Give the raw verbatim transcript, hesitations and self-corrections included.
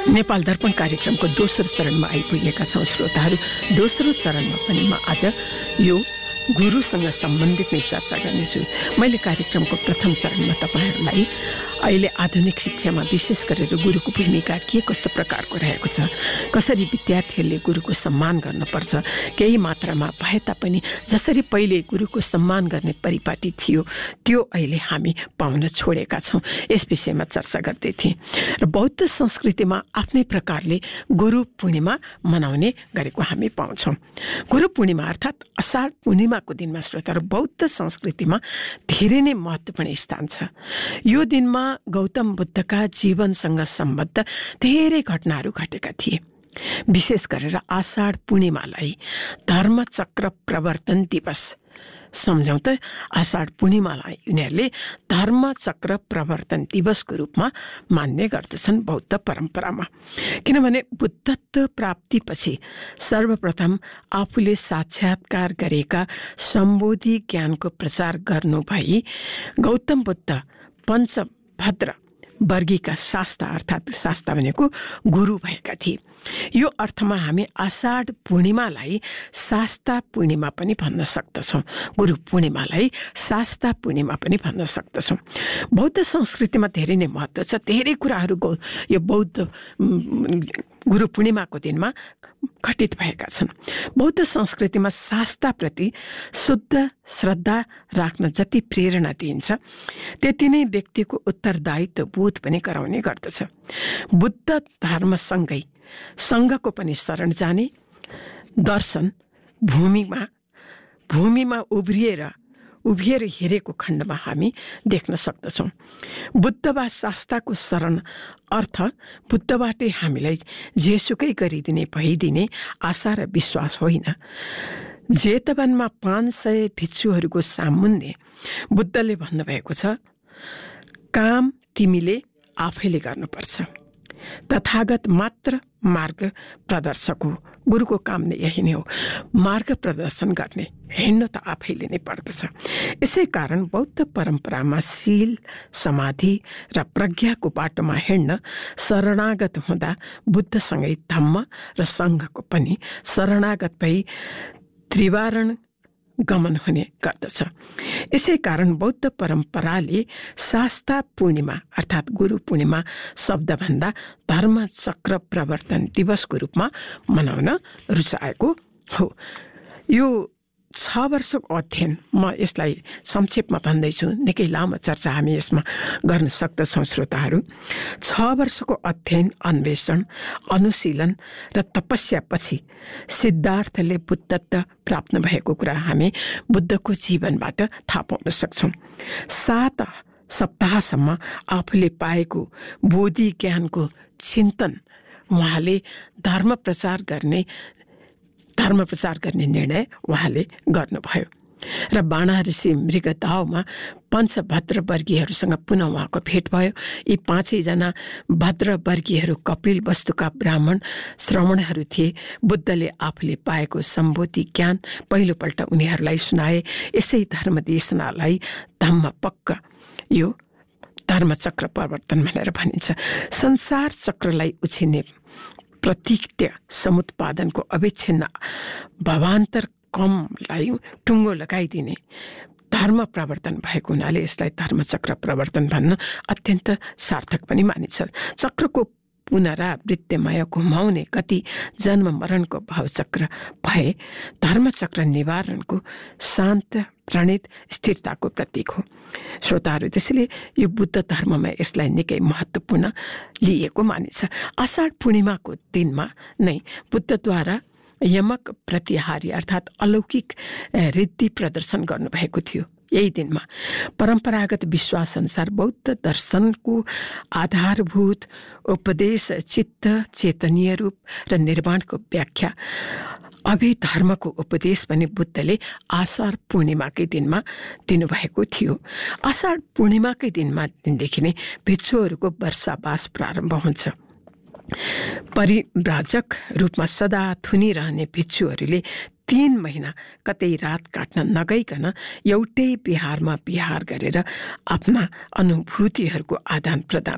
नेपाल दर्पण कार्यक्रमको दोस्रो चरणमा आइपुगेका छौँ श्रोताहरू। दोस्रो चरणमा पनि म आज यो गुरुसँग सम्बन्धित नै चर्चा गर्नेछु। मैले कार्यक्रमको प्रथम चरणमा तपाईँहरूलाई अहिले आधुनिक शिक्षामा विशेष गरेर गुरुको भूमिका के कस्तो प्रकारको रहेको छ, कसरी विद्यार्थीहरूले गुरुको सम्मान गर्नुपर्छ, केही मात्रामा भए तापनि जसरी पहिले गुरुको सम्मान गर्ने परिपाटी थियो त्यो अहिले हामी पाउन छोडेका छौँ, यस विषयमा चर्चा गर्दै थिएँ। र बौद्ध संस्कृतिमा आफ्नै प्रकारले गुरु पूर्णिमा मनाउने गरेको हामी पाउँछौँ। गुरु पूर्णिमा अर्थात् अषाढ पूर्णिमाको दिनमा श्रोताहरू बौद्ध संस्कृतिमा धेरै नै महत्त्वपूर्ण स्थान छ। यो दिनमा गौतम बुद्धका जीवनसँग सम्बद्ध धेरै घटनाहरू घटेका थिए। विशेष गरेर आषाढ पूर्णिमालाई धर्मचक्र प्रवर्तन दिवस सम्झौँ त। आषाढ पूर्णिमालाई उनीहरूले धर्मचक्र प्रवर्तन दिवसको रूपमा मान्ने गर्दछन् बौद्ध परम्परामा। किनभने बुद्धत्व प्राप्तिपछि सर्वप्रथम आफूले साक्षात्कार गरेका सम्बोधि ज्ञानको प्रचार गर्नु भई गौतम बुद्ध पञ्चभद्र वर्गीका शास्ता अर्थात् शास्ता भनेको गुरु भएका थिए। यो अर्थमा हामी आषाढ पूर्णिमालाई शास्ता पूर्णिमा पनि भन्न सक्दछौँ। गुरु पूर्णिमालाई शास्ता पूर्णिमा पनि भन्न सक्दछौँ। बौद्ध संस्कृतिमा धेरै नै महत्त्व छ। धेरै कुराहरू गौ यो बौद्ध गुरु पूर्णिमाको दिनमा घटित भएका छन्। बौद्ध संस्कृतिमा शास्त्रप्रति शुद्ध श्रद्धा राख्न जति प्रेरणा दिइन्छ त्यति नै व्यक्तिको उत्तरदायित्व बोध पनि गराउने गर्दछ। बुद्ध धर्मसँगै सङ्घको पनि शरण जाने दर्शन भूमिमा भूमिमा उभिएर उभिएर हेरेको खण्डमा हामी देख्न सक्दछौँ। बुद्ध वा शास्त्रको शरण अर्थ बुद्धबाटै हामीलाई जेसुकै गरिदिने भइदिने आशा र विश्वास होइन। जेतवनमा पाँच सय भिक्षुहरूको सामुन्ने बुद्धले भन्नुभएको छ, काम तिमीले आफैले गर्नुपर्छ। तथागत मात्र मार्ग प्रदर्शक हो। गुरुको काम नै यही नै हो, मार्ग प्रदर्शन गर्ने, हिँड्नु त आफैले नै पर्दछ। यसै कारण बौद्ध परम्परामा शील, समाधि र प्रज्ञाको बाटोमा हिँड्न शरणागत हुँदा बुद्धसँगै धम्म र सङ्घको पनि शरणागत भई त्रिवारण गमन हुने गर्दछ। यसै कारण बौद्ध परम्पराले शास्ता पूर्णिमा अर्थात् गुरु पूर्णिमा शब्दभन्दा धर्मचक्र प्रवर्तन दिवसको रूपमा मनाउन रुचाएको हो। यो छ वर्षको अध्ययन, म यसलाई संक्षेपमा भन्दैछु, निकै लामो चर्चा हामी यसमा गर्न सक्दछौँ श्रोताहरू। छ वर्षको अध्ययन, अन्वेषण, अनुशीलन र तपस्यापछि सिद्धार्थले बुद्धत्व प्राप्त भएको कुरा हामी बुद्धको जीवनबाट थाहा पाउन सक्छौँ। सात सप्ताहसम्म आफूले पाएको बोधि ज्ञानको चिन्तन उहाँले धर्म प्रचार गर्ने धर्म प्रचार गर्ने निर्णय उहाँले गर्नुभयो र बाणा ऋषि मृगदावमा पञ्चभद्र वर्गीयहरूसँग पुनः उहाँको भेट भयो। यी पाँचैजना भद्र वर्गीयहरू कपिल वस्तुका ब्राह्मण श्रमणहरू थिए। बुद्धले आफूले पाएको सम्बोधि ज्ञान पहिलोपल्ट उनीहरूलाई सुनाए। यसै धर्मदेशनालाई धम्मपक्क यो धर्मचक्र प्रवर्तन भनेर भनिन्छ। संसार चक्रलाई उछिन्ने प्रतीक्त्य समुत्पादनको अविच्छिन्न भवान्तर कमलाई टुङ्गो लगाइदिने धर्म प्रवर्तन भएको हुनाले यसलाई धर्मचक्र प्रवर्तन भन्न अत्यन्त सार्थक पनि मानिन्छ। चक्रको पुनरावृत्तिमय घुमाउने गति जन्म मरणको भावचक्र भए धर्मचक्र निवारणको शान्त प्रणित स्थिरताको प्रतीक हो। श्रोताहरू, त्यसैले यो बुद्ध धर्ममा यसलाई निकै महत्त्वपूर्ण लिएको मानिन्छ। आषाढ पूर्णिमाको दिनमा नै बुद्धद्वारा यमक प्रतिहारी अर्थात् अलौकिक रिद्धि प्रदर्शन गर्नुभएको थियो। यही दिनमा परम्परागत विश्वास अनुसार बौद्ध दर्शनको आधारभूत उपदेश चित्त चेतनीय रूप र निर्वाणको व्याख्या अभिधर्मको उपदेश पनि बुद्धले आषाढ पूर्णिमाकै दिनमा दिनुभएको थियो। आषाढ पूर्णिमाकै दिनमा दिनदेखि नै भिक्षुहरूको वर्षावास प्रारम्भ हुन्छ। परिव्राजक रूपमा सदा थुनिरहने भिक्षुहरूले तीन महिना कतै रात काट्न नगइकन एउटै बिहारमा बिहार गरेर आफ्ना अनुभूतिहरूको आदान प्रदान